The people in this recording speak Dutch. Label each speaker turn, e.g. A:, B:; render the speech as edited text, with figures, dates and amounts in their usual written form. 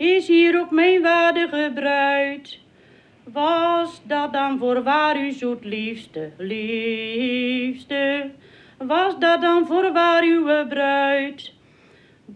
A: is hier ook mijn waardige bruid. Was dat dan voorwaar uw zoet liefste, liefste? Was dat dan voorwaar uw bruid?